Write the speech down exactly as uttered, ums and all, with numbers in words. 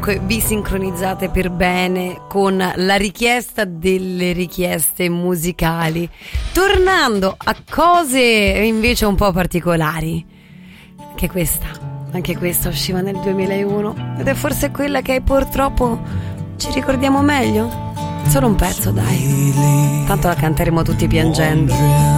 comunque vi sincronizzate per bene con la richiesta delle richieste musicali. Tornando a cose invece un po' particolari, anche questa, anche questa usciva nel duemilauno ed è forse quella che purtroppo ci ricordiamo meglio. Solo un pezzo, dai, tanto la canteremo tutti piangendo.